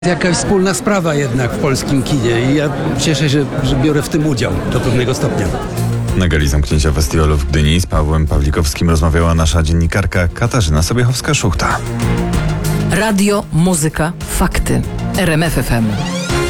Jakaś wspólna sprawa jednak w polskim kinie i ja cieszę się, że biorę w tym udział do pewnego stopnia. Na gali zamknięcia festiwalu w Gdyni z Pawłem Pawlikowskim rozmawiała nasza dziennikarka Katarzyna Sobiechowska-Szuchta. Radio, muzyka, fakty. RMF FM.